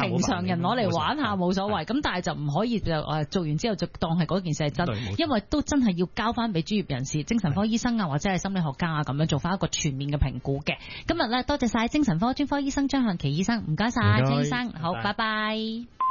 平常人攞嚟玩下冇所謂，咁但係就唔可以就做完之後就當係嗰件事係真，因為都真係要交翻俾專業人士、精神科醫生啊或者係心理學家啊咁樣做翻一個全面嘅評估嘅。今日咧多謝晒精神科專科醫生張漢琪醫生，唔該晒張醫生，好，拜拜。